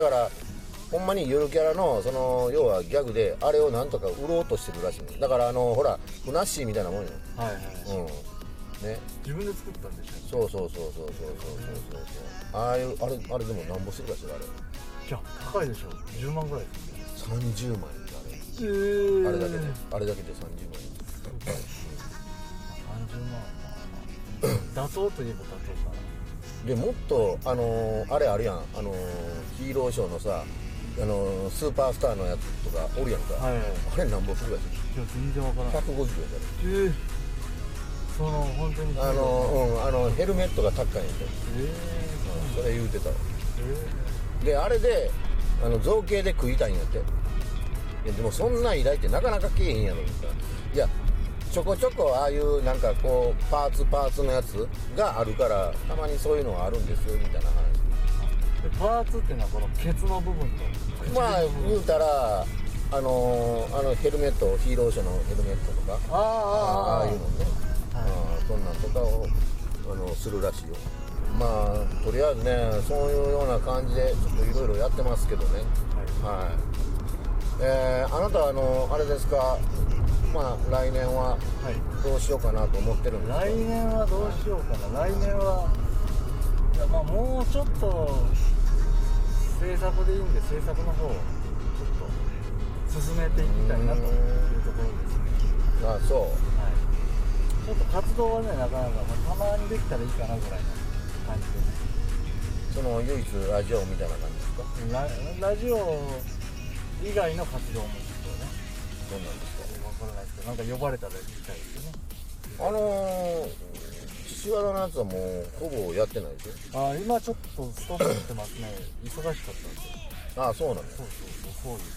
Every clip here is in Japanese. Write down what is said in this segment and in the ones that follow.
だからほんまにゆるキャラのその要はギャグであれをなんとか売ろうとしてるらしいね。だからほらふなっしーみたいなもんよ。 はいはい、 ね、 自分で作ったんでしょ。 そうああいうあれでもなんぼするかしらあれ。 いや高いでしょ。10万ぐらいです。 30万円ってあれだけで30万円。 30万妥当といえば妥当かな。 でもっとあれあるやんヒーローショーのさスーパースターのやつとかおるやんか、 はいはい、 あれなんぼするやつ。 いや全然わからない。 150円だね。 その本当にヘルメットが高いんやて。それ言うてたわ。であれで造形で食いたいんやって。でもそんな依頼ってなかなかけえへんやろみたいな。いやちょこちょこああいうなんかこうパーツのやつがあるからたまにそういうのがあるんですよみたいな話で。パーツっていうのはこのケツの部分とまあ言うたらヘルメットヒーローショーのヘルメットとかああいうのね、そんなんとかをするらしいよ。まあとりあえずねそういうような感じでちょっといろいろやってますけどね。はい、あなたはあれですか、まあ来年はどうしようかなと思ってるんですか。 来年はどうしようかな。来年はいやまあもうちょっと制作でいいんで制作の方をちょっと進めていきたいなというところですね。 あ、そう、 ちょっと活動はねなかなか、たまにできたらいいかなぐらいの感じです。 その唯一ラジオみたいな感じですか。 ラジオ以外の活動もちょっとね。 どうなんですか。 分からないですけどなんか呼ばれたら行きたいですよね。 岸和田のやつはもうほぼやってないでしょ。 今ちょっとストップしてますね。忙しかったんで。 ああ、そうなんです。 そうです。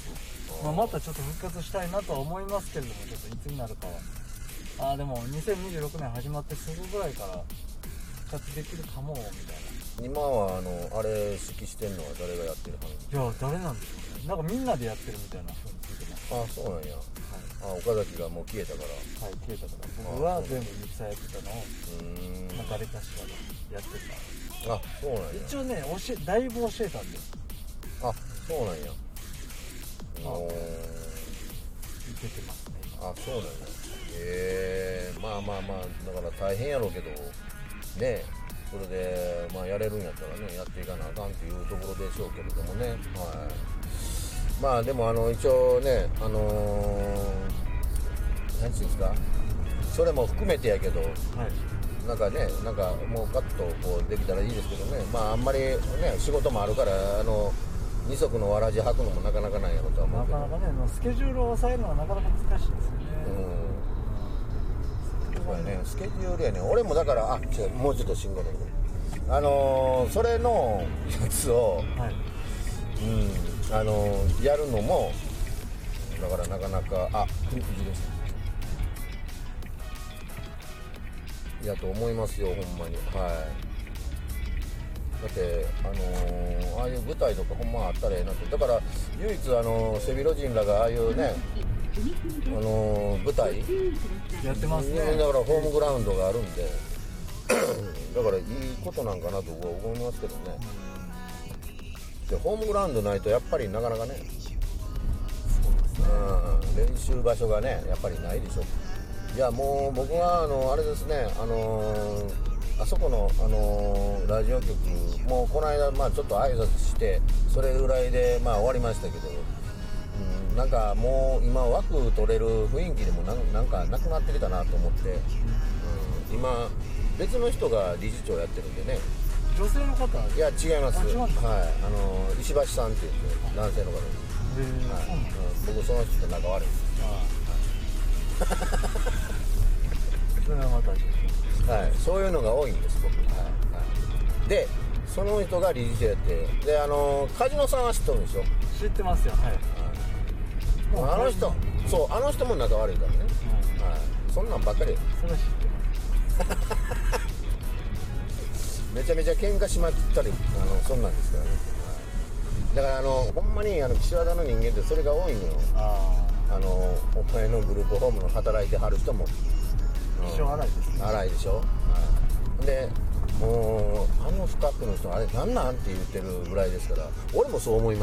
またちょっと復活したいなとは思いますけれども、ちょっといつになるかは。でも2026年始まってすぐぐらいから復活できるかもみたいな。 今はあれ指揮してんのは誰がやってる話。 いや誰なんでしょうね。なんかみんなでやってるみたいな風に聞いてます。 ああ、そうなんや。岡崎がもう消えたから。 はい、消えたから。僕は全部ミキサーやってたのを誰かしらがやってた。 あ、そうなんや。 一応ねだいぶ教えたんで。 あ、そうなんや。 いけてますね。 あ、そうなんや。まあだから大変やろうけどね、それでまあやれるんやったらねやっていかなあかんっていうところでしょうけれどもね。はい。まあでも一応ね何ていうんですか、それも含めてやけど、なんかもうガッとこうできたらいいですけどね。まああんまりね仕事もあるから二足のわらじ履くのもなかなかないやろとは思うけど、 なかなかねスケジュールを抑えるのはなかなか難しいですよね。 そうやね、スケジュールやね。俺もだからもうちょっと信号のそれのやつを、やるのもだからなかなかやと思いますよ、ほんまに。はい。だってああいう舞台とかほんまあったらええなって。だから唯一背広人らがああいうね舞台やってますね。 だからホームグラウンドがあるんでだからいいことなんかなと僕は思いますけどね。でホームグラウンドないとやっぱりなかなかね、練習場所がねやっぱりないでしょ。いやもう僕はあれですね、あそこのラジオ局もうこの間ちょっと挨拶してそれぐらいで終わりましたけど、なんかもう今枠取れる雰囲気でもなんかなくなってきたなと思って、今別の人が理事長やってるんでね。 女性の方？ いや違います。はい、石橋さんっていう男性の方です。僕その人と仲悪いんです。 それはまたはい、そういうのが多いんです僕。でその人が理事長やってでカジノさんは知ってるんでしょ。 知ってますよ。 あの人も仲悪いからね。そんなんばっかり。 それは知ってますめちゃめちゃ喧嘩しまくったりそんなんですからね。だからほんまに岸和田の人間ってそれが多いのよ。お前のグループホームの働いてはる人も気性荒いですね。 荒いでしょ。でもうあのスタッフの人あれなんなんって言ってるぐらいですから、俺もそう思います